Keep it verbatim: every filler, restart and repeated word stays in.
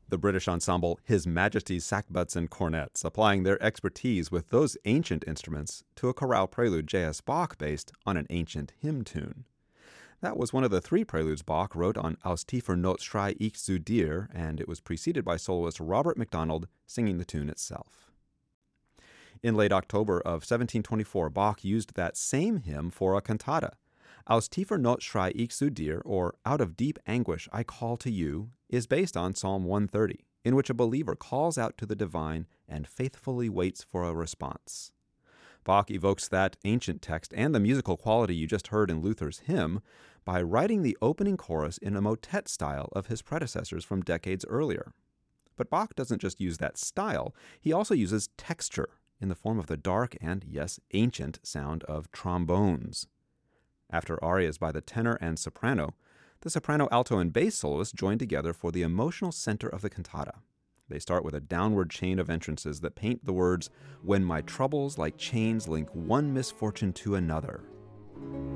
The British ensemble His Majesty's Sackbuts and Cornets, applying their expertise with those ancient instruments to a chorale prelude J S. Bach based on an ancient hymn tune. That was one of the three preludes Bach wrote on Aus tiefer Not schrei ich zu dir, and it was preceded by soloist Robert MacDonald singing the tune itself. In late October of seventeen twenty-four, Bach used that same hymn for a cantata. Aus tiefer Not schrei ich zu dir, or Out of Deep Anguish I Call to You, is based on Psalm one thirty, in which a believer calls out to the divine and faithfully waits for a response. Bach evokes that ancient text and the musical quality you just heard in Luther's hymn by writing the opening chorus in a motet style of his predecessors from decades earlier. But Bach doesn't just use that style, he also uses texture in the form of the dark and, yes, ancient sound of trombones. After arias by the tenor and soprano, the soprano, alto, and bass soloists join together for the emotional center of the cantata. They start with a downward chain of entrances that paint the words, "When my troubles like chains link one misfortune to another."